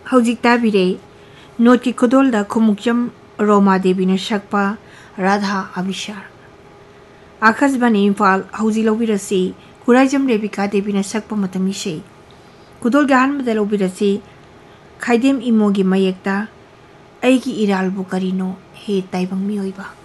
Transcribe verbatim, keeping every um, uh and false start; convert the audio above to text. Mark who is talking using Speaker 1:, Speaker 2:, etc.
Speaker 1: हौजिक ताबिरे note की खुदोल दा खुमुकजम रोमा देवी ने सकपा राधा अभिशार आकाशवाणी इम्फाल हौजी लौबिरसी खुराइजम रेबिका देवी ने सकपा मतमी से खुदोल गान में लौबिरसी खाइदेम इमोगी मयेक्ता ऐगी इरालबु करिनो हे ताइबंग मियोइबा।